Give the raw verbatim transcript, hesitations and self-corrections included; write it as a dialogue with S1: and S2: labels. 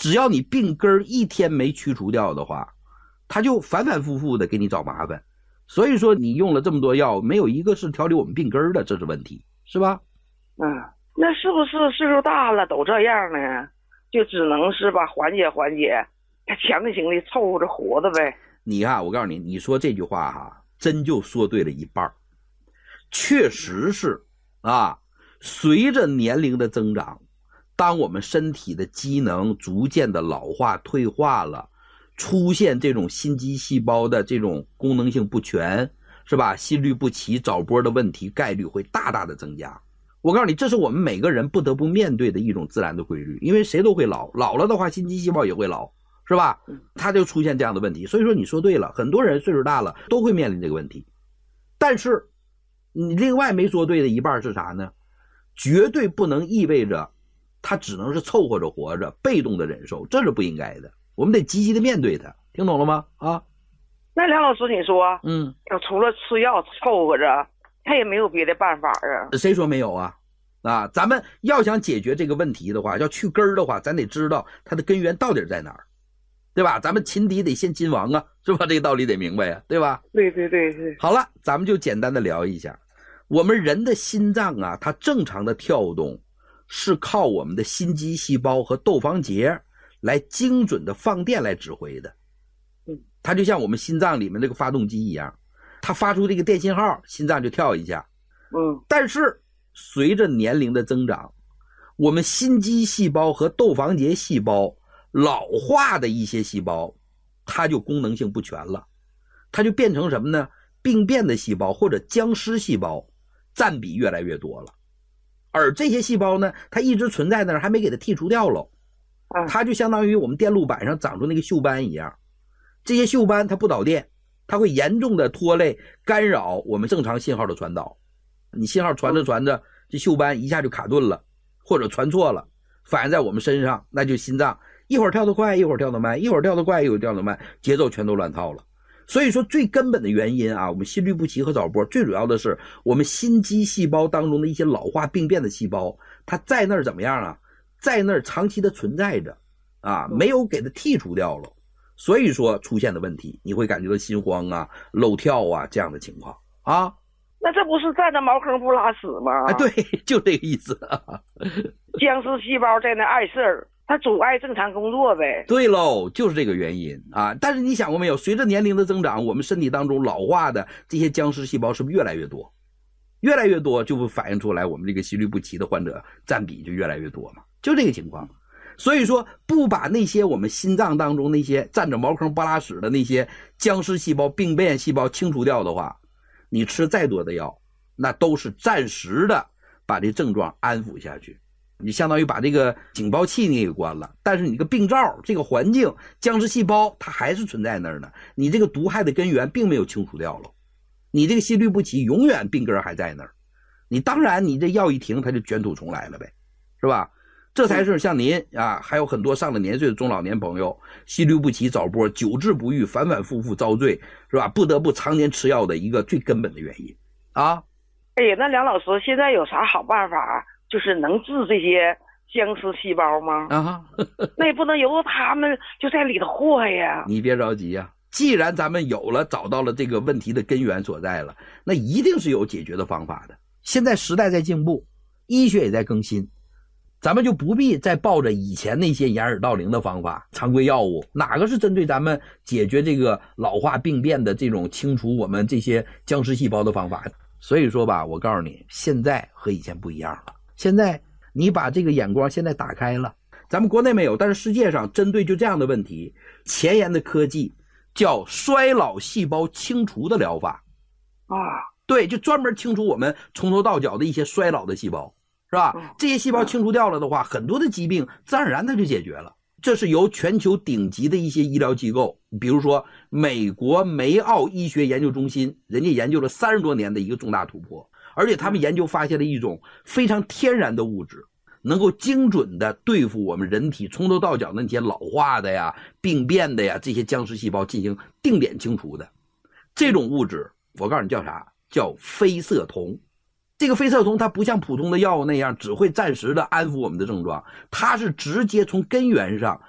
S1: 只要你病根一天没去除掉的话，它就反反复复的给你找麻烦。所以说你用了这么多药，没有一个是调理我们病根的，这是问题，是吧？
S2: 嗯，那是不是岁数大了都这样呢？就只能是吧缓解缓解，他强行的凑合着活着呗。
S1: 你看，我告诉你，你说这句话哈，真就说对了一半。确实是啊，随着年龄的增长，当我们身体的机能逐渐的老化退化了，出现这种心肌细胞的这种功能性不全，是吧？心律不齐、早搏的问题概率会大大的增加。我告诉你，这是我们每个人不得不面对的一种自然的规律，因为谁都会老，老了的话心肌细胞也会老，是吧？它就出现这样的问题。所以说你说对了，很多人岁数大了都会面临这个问题。但是你另外没说对的一半是啥呢？绝对不能意味着他只能是凑合着活着，被动的忍受，这是不应该的。我们得积极的面对它，听懂了吗？啊，
S2: 那梁老师你说，
S1: 嗯，
S2: 要除了吃药凑合着，他也没有别的办法啊？
S1: 谁说没有啊？啊，咱们要想解决这个问题的话，要去根儿的话，咱得知道它的根源到底在哪儿，对吧？咱们擒敌得先擒王啊，是吧？这个道理得明白呀，对吧？
S2: 对对对对。
S1: 好了，咱们就简单的聊一下，我们人的心脏啊，它正常的跳动是靠我们的心肌细胞和窦房结来精准的放电来指挥的。
S2: 嗯，
S1: 它就像我们心脏里面这个发动机一样，它发出这个电信号，心脏就跳一下。
S2: 嗯，
S1: 但是随着年龄的增长，我们心肌细胞和窦房结细胞老化的一些细胞，它就功能性不全了，它就变成什么呢？病变的细胞或者僵尸细胞占比越来越多了。而这些细胞呢，它一直存在那儿，还没给它剔除掉了，它就相当于我们电路板上长出那个锈斑一样。这些锈斑它不导电，它会严重的拖累干扰我们正常信号的传导。你信号传着传着，这锈斑一下就卡顿了，或者传错了，反映在我们身上，那就心脏一会儿跳得快，一会儿跳得慢，一会儿跳得快，一会儿跳得慢，节奏全都乱套了。所以说最根本的原因啊，我们心律不齐和早搏最主要的是我们心肌细胞当中的一些老化病变的细胞，它在那儿怎么样啊？在那儿长期的存在着啊，没有给它剔除掉了，所以说出现的问题，你会感觉到心慌啊、漏跳啊这样的情况啊。
S2: 那这不是站着茅坑不拉屎吗？
S1: 啊，对，就这个意思。
S2: 僵尸细胞在那碍事儿，它阻碍正常工作呗。
S1: 对喽，就是这个原因啊。但是你想过没有，随着年龄的增长，我们身体当中老化的这些僵尸细胞是不是越来越多？越来越多就会反映出来我们这个心律不齐的患者占比就越来越多嘛，就这个情况。所以说不把那些我们心脏当中那些占着茅坑不拉屎的那些僵尸细胞、病变细胞清除掉的话，你吃再多的药，那都是暂时的把这症状安抚下去，你相当于把这个警报器你给关了，但是你这个病灶、这个环境、僵尸细胞它还是存在那儿呢，你这个毒害的根源并没有清除掉了，你这个心律不齐永远病根还在那儿，你当然你这药一停它就卷土重来了呗，是吧？这才是像您啊，还有很多上了年岁的中老年朋友，心律不齐、早搏久治不愈，反反复复遭罪，是吧？不得不常年吃药的一个最根本的原因啊。
S2: 哎呀，那梁老师现在有啥好办法，就是能治这些僵尸细胞吗？
S1: 啊，
S2: 那也不能由着他们就在里头祸呀。
S1: 你别着急呀、啊，既然咱们有了找到了这个问题的根源所在了，那一定是有解决的方法的。现在时代在进步，医学也在更新。咱们就不必再抱着以前那些掩耳盗铃的方法，常规药物，哪个是针对咱们解决这个老化病变的这种清除我们这些僵尸细胞的方法？所以说吧，我告诉你，现在和以前不一样了。现在你把这个眼光现在打开了，咱们国内没有，但是世界上针对就这样的问题，前沿的科技叫衰老细胞清除的疗法
S2: 啊，
S1: 对，就专门清除我们从头到脚的一些衰老的细胞。是吧？这些细胞清除掉了的话，很多的疾病自然而然它就解决了。这是由全球顶级的一些医疗机构，比如说美国梅奥医学研究中心，人家研究了三十多年的一个重大突破，而且他们研究发现了一种非常天然的物质，能够精准的对付我们人体从头到脚那些老化的呀、病变的呀这些僵尸细胞进行定点清除的。这种物质，我告诉你叫啥？叫非色酮。这个非色酮它不像普通的药物那样只会暂时的安抚我们的症状，它是直接从根源上